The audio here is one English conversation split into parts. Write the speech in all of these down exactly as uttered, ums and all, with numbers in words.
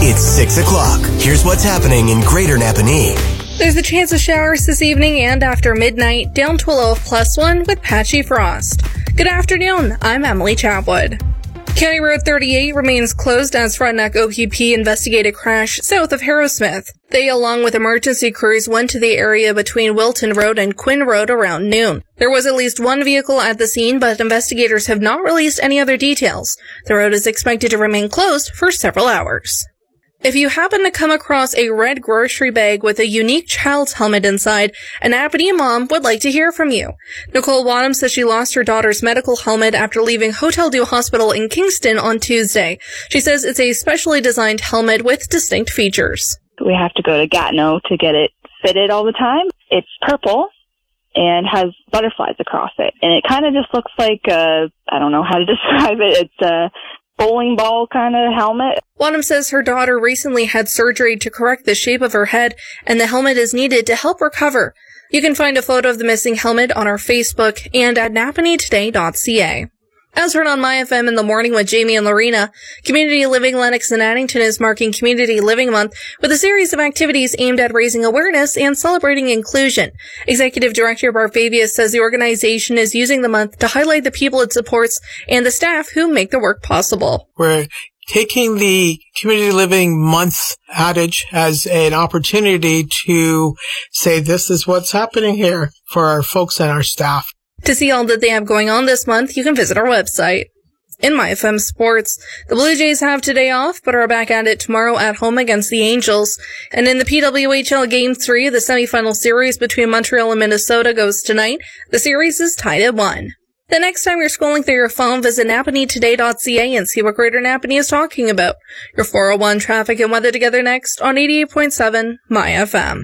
It's six o'clock. Here's what's happening in Greater Napanee. There's a chance of showers this evening and after midnight, down to a low of plus one with patchy frost. Good afternoon, I'm Emily Chatwood. County Road thirty-eight remains closed as Frontenac O P P investigate a crash south of Harrowsmith. They, along with emergency crews, went to the area between Wilton Road and Quinn Road around noon. There was at least one vehicle at the scene, but investigators have not released any other details. The road is expected to remain closed for several hours. If you happen to come across a red grocery bag with a unique child's helmet inside, a Napanee mom would like to hear from you. Nicole Wadham says she lost her daughter's medical helmet after leaving Hotel Dieu Hospital in Kingston on Tuesday. She says it's a specially designed helmet with distinct features. We have to go to Gatineau to get it fitted all the time. It's purple and has butterflies across it. And it kind of just looks like, uh, I don't know how to describe it. It's a bowling ball kind of helmet. Wadham says her daughter recently had surgery to correct the shape of her head, and the helmet is needed to help recover. You can find a photo of the missing helmet on our Facebook and at napanee today dot c a. As heard on My F M in the morning with Jamie and Lorena, Community Living Lennox and Addington is marking Community Living Month with a series of activities aimed at raising awareness and celebrating inclusion. Executive Director Bart Fabius says the organization is using the month to highlight the people it supports and the staff who make the work possible. We're taking the Community Living Month adage as an opportunity to say this is what's happening here for our folks and our staff. To see all that they have going on this month, you can visit our website. In My F M Sports, the Blue Jays have today off, but are back at it tomorrow at home against the Angels. And in the P W H L Game three, the semifinal series between Montreal and Minnesota goes tonight. The series is tied at one. The next time you're scrolling through your phone, visit napanee today dot c a and see what Greater Napanee is talking about. Your four oh one traffic and weather together next on eighty-eight point seven My F M.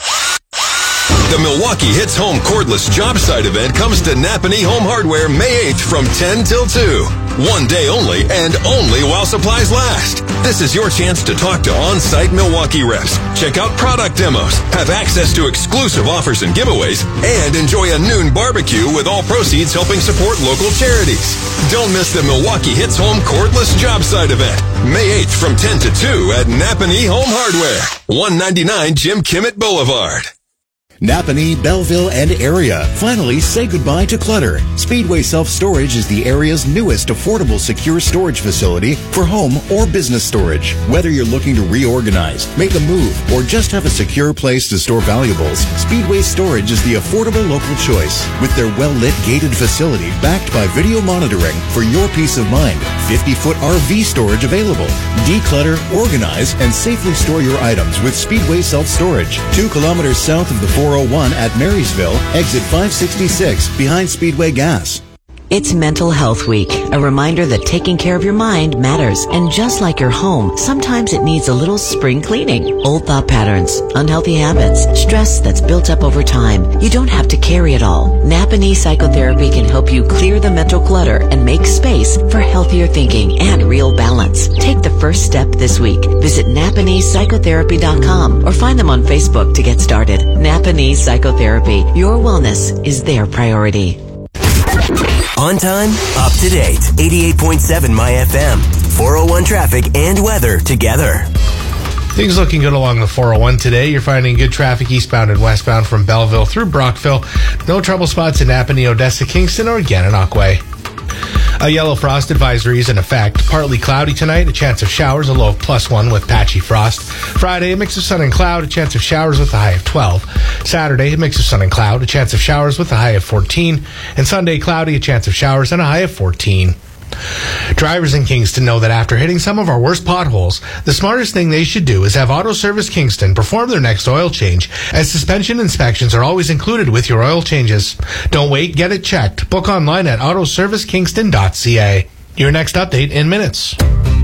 The Milwaukee Hits Home Cordless Job Site event comes to Napanee Home Hardware May eighth from ten till two. One day only and only while supplies last. This is your chance to talk to on-site Milwaukee reps, check out product demos, have access to exclusive offers and giveaways, and enjoy a noon barbecue with all proceeds helping support local charities. Don't miss the Milwaukee Hits Home Cordless Job Site event, May eighth from ten to two at Napanee Home Hardware, one ninety-nine Jim Kimmett Boulevard. Napanee, Belleville, and area. Finally, say goodbye to clutter. Speedway Self-Storage is the area's newest affordable secure storage facility for home or business storage. Whether you're looking to reorganize, make a move, or just have a secure place to store valuables, Speedway Storage is the affordable local choice. With their well-lit gated facility backed by video monitoring for your peace of mind, fifty-foot R V storage available. Declutter, organize, and safely store your items with Speedway Self-Storage. Two kilometers south of the four oh one at Marysville, exit five sixty-six, behind Speedway Gas. It's Mental Health Week, a reminder that taking care of your mind matters. And just like your home, sometimes it needs a little spring cleaning. Old thought patterns, unhealthy habits, stress that's built up over time. You don't have to carry it all. Napanee Psychotherapy can help you clear the mental clutter and make space for healthier thinking and real balance. Take the first step this week. Visit napanee psychotherapy dot com or find them on Facebook to get started. Napanee Psychotherapy. Your wellness is their priority. On time, up to date. eighty-eight point seven My F M. four oh one traffic and weather together. Things looking good along the four oh one today. You're finding good traffic eastbound and westbound from Belleville through Brockville. No trouble spots in Napanee, Odessa, Kingston, or Gananoque Way. A yellow frost advisory is in effect. Partly cloudy tonight, a chance of showers, a low of plus one with patchy frost. Friday, a mix of sun and cloud, a chance of showers with a high of twelve. Saturday, a mix of sun and cloud, a chance of showers with a high of fourteen. And Sunday, cloudy, a chance of showers and a high of fourteen. Drivers in Kingston know that after hitting some of our worst potholes, the smartest thing they should do is have Auto Service Kingston perform their next oil change, as suspension inspections are always included with your oil changes. Don't wait, get it checked. Book online at auto service kingston dot c a. Your next update in minutes.